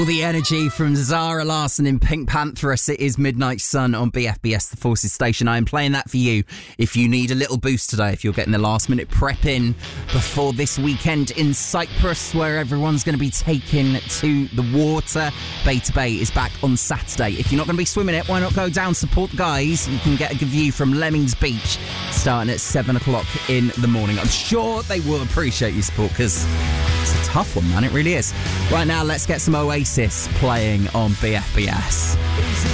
All the energy from Zara Larsson in Pink Pantheress. It is Midnight Sun on BFBS, the Forces station. I am playing that for you if you need a little boost today, if you're getting the last minute prep in before this weekend in Cyprus, where everyone's going to be taken to the water. Beta Bay is back on Saturday. If you're not going to be swimming it, why not go down, support the guys? You can get a good view from Lemmings Beach starting at 7 o'clock in the morning. I'm sure they will appreciate your support because it's a tough one, man. It really is. Right now, let's get some Oasis playing on BFBS.